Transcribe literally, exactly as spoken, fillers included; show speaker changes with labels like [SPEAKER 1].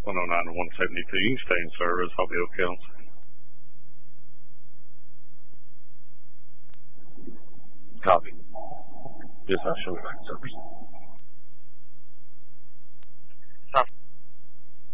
[SPEAKER 1] one oh nine and one seventy-two. You can stay in service. I'll be okay on.
[SPEAKER 2] Copy. Just I'll show you back in service.